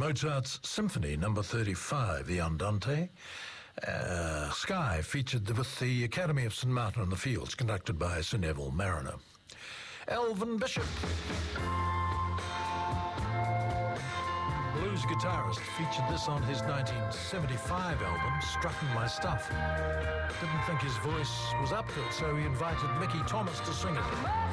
Mozart's Symphony No. 35, the Andante. Sky featured with the Academy of St Martin-in-the-Fields, conducted by Sir Neville Marriner. Elvin Bishop, blues guitarist, featured this on his 1975 album, Struttin' My Stuff. Didn't think his voice was up to it, so he invited Mickey Thomas to sing it.